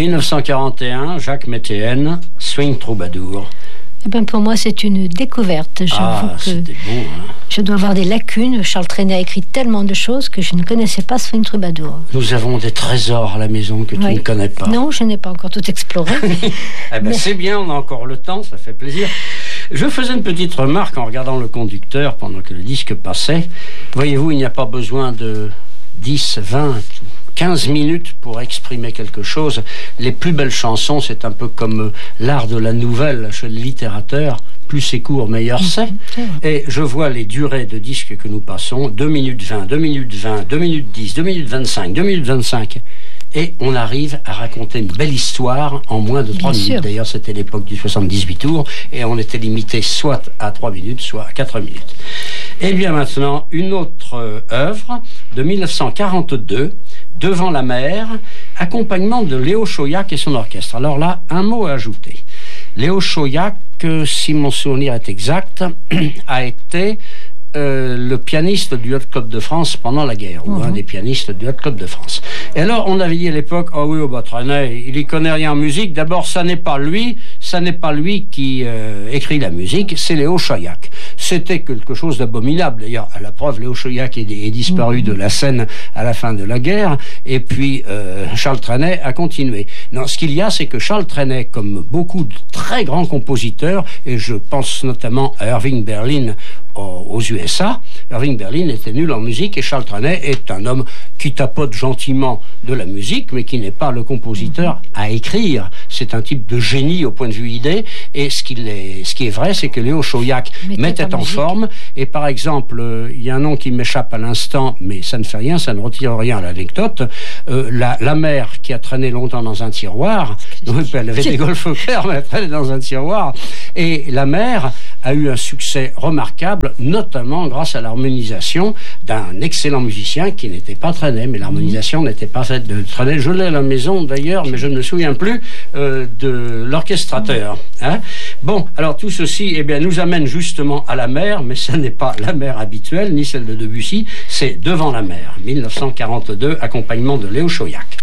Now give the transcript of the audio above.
1941, Jacques Météenne, Swing Troubadour. Eh ben pour moi, c'est une découverte. J'avoue que c'était beau, hein. Je dois avoir des lacunes. Charles Trenet a écrit tellement de choses que je ne connaissais pas Swing Troubadour. Nous avons des trésors à la maison que tu ne connais pas. Non, je n'ai pas encore tout exploré. Eh ben, c'est bien, on a encore le temps, ça fait plaisir. Je faisais une petite remarque en regardant le conducteur pendant que le disque passait. Voyez-vous, il n'y a pas besoin de 10, 20, 15 minutes pour exprimer quelque chose. Les plus belles chansons, c'est un peu comme l'art de la nouvelle chez le littérateur. Plus c'est court, meilleur c'est. Et je vois les durées de disques que nous passons, 2 minutes 20, 2 minutes 20, 2 minutes 10, 2 minutes 25, 2 minutes 25. Et on arrive à raconter une belle histoire en moins de 3 minutes. D'ailleurs, c'était l'époque du 78 tours, et on était limité soit à 3 minutes, soit à 4 minutes. Et bien maintenant, une autre œuvre de 1942, Devant la mer, accompagnement de Léo Chauillac et son orchestre. Alors là, un mot à ajouter. Léo Chauillac, si mon souvenir est exact, a été le pianiste du Hot Club de France pendant la guerre, ou un des pianistes du Hot Club de France. Et alors, on avait dit à l'époque, oh oui, Trenet, il y connaît rien en musique. D'abord, ça n'est pas lui qui écrit la musique, c'est Léo Chauillac. C'était quelque chose d'abominable. D'ailleurs, à la preuve, Léo Chauillac est disparu de la scène à la fin de la guerre, et puis Charles Trenet a continué. Non, ce qu'il y a, c'est que Charles Trenet, comme beaucoup de très grands compositeurs, et je pense notamment à Irving Berlin aux USA, Irving Berlin était nul en musique et Charles Trenet est un homme qui tapote gentiment de la musique, mais qui n'est pas le compositeur à écrire. C'est un type de génie au point de vue idée, et ce qui est vrai, c'est que Léo Chauillac mettait en forme, et par exemple, il y a un nom qui m'échappe à l'instant, mais ça ne fait rien, ça ne retire rien à l'anecdote, la mère qui a traîné longtemps dans un tiroir, donc elle avait des golfes au clair, mais elle traînait dans un tiroir, et la mère a eu un succès remarquable, notamment grâce à l'harmonisation d'un excellent musicien qui n'était pas Trenet, mais l'harmonisation n'était pas faite de Trenet. Je l'ai à la maison d'ailleurs, mais je ne me souviens plus de l'orchestrateur. Hein. Bon, alors tout ceci nous amène justement à la mer, mais ce n'est pas la mer habituelle, ni celle de Debussy, c'est Devant la mer, 1942, accompagnement de Léo Chauillac.